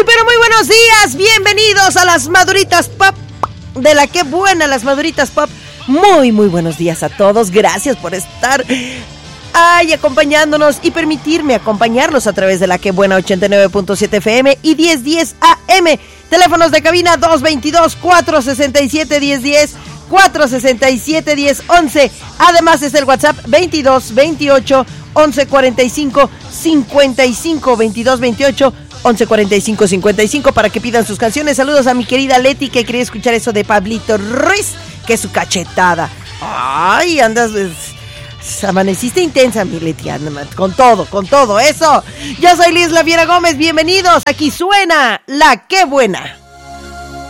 pero muy buenos días. Bienvenidos a las Maduritas Pop de la Qué Buena, las Maduritas Pop. Muy buenos días a todos. Gracias por estar acompañándonos y permitirme acompañarlos a través de la Qué Buena 89.7 FM y 1010 AM. Teléfonos de cabina 222-467-1010, 467-1011. Además es el WhatsApp 2228-1145-55, 2228-1145-55 para que pidan sus canciones. Saludos a mi querida Leti, que quería escuchar eso de Pablito Ruiz, que es su cachetada. Ay, andas... amaneciste intensa, mi Leti, con todo, eso. Yo soy Liz La Fiera Gómez, bienvenidos. Aquí suena la Qué Buena.